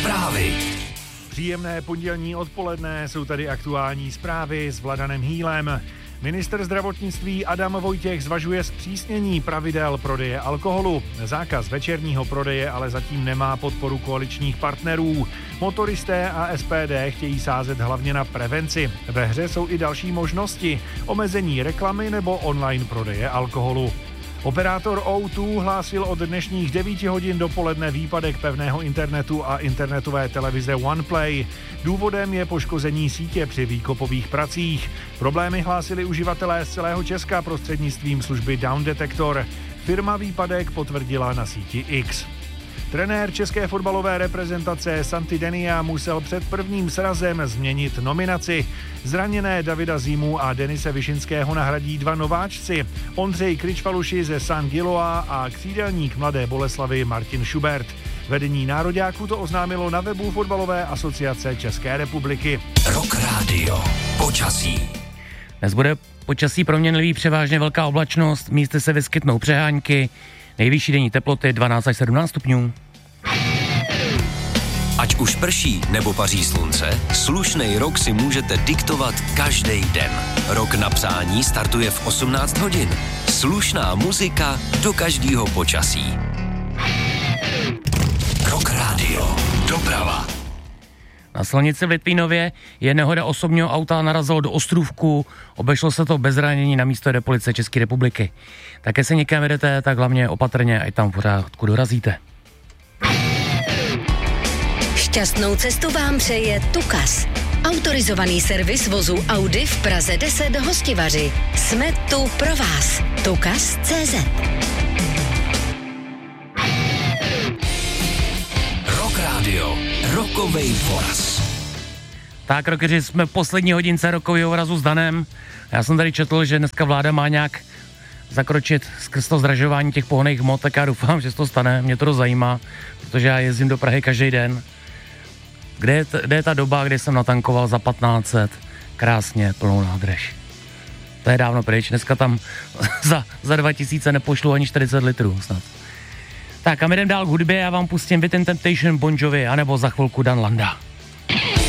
Zprávy. Příjemné pondělní odpoledne, jsou tady aktuální zprávy s Vladanem Hýlem. Ministr zdravotnictví Adam Vojtěch zvažuje zpřísnění pravidel prodeje alkoholu. Zákaz večerního prodeje ale zatím nemá podporu koaličních partnerů. Motoristé a SPD chtějí sázet hlavně na prevenci. Ve hře jsou i další možnosti: omezení reklamy nebo online prodeje alkoholu. Operátor O2 hlásil od dnešních 9 hodin dopoledne výpadek pevného internetu a internetové televize OnePlay. Důvodem je poškození sítě při výkopových pracích. Problémy hlásili uživatelé z celého Česka prostřednictvím služby Down Detector. Firma výpadek potvrdila na síti X. Trenér české fotbalové reprezentace Santi Denia musel před prvním srazem změnit nominaci. Zraněné Davida Zimu a Denise Višinského nahradí dva nováčci: Ondřej Kričfaluši ze San Giloa a křídelník Mladé Boleslavi Martin Schubert. Vedení nároďáků to oznámilo na webu Fotbalové asociace České republiky. Rock Radio. Počasí. Dnes bude počasí proměnlivý, převážně velká oblačnost, místy se vyskytnou přehánky, nejvyšší denní teploty 12 až 17 stupňů. Ať už prší nebo paří slunce, slušnej rok si můžete diktovat každý den. Rok na přání startuje v 18 hodin. Slušná muzika do každého počasí. Rock Radio. Doprava. Na silnici v Litvínově je nehoda osobního auta, narazilo do ostrůvku, obešlo se to bez zranění, na místo jde policie České republiky. Také se někam jedete, tak hlavně opatrně, ať tam pořádku dorazíte. Šťastnou cestu vám přeje Tukas. Autorizovaný servis vozu Audi v Praze 10 Hostivaři. Jsme tu pro vás. Tukas.cz. Rock Radio. Rokovej voraz. Tak, rockeři, jsme v poslední hodince rokového vorazu s Danem. Já jsem tady četl, že dneska vláda má nějak zakročit skrz to zdražování těch pohonných hmot, tak já doufám, že se to stane. Mě to zajímá, protože já jezdím do Prahy každý den. Kde je ta doba, kdy jsem natankoval za 1500 krásně plnou nádrž? To je dávno pryč, dneska tam za 2000 nepošlu ani 40 litrů snad. Tak a my jdem dál k hudbě, já vám pustím Within Temptation, Bon Jovi, anebo za chvilku Dan Landa.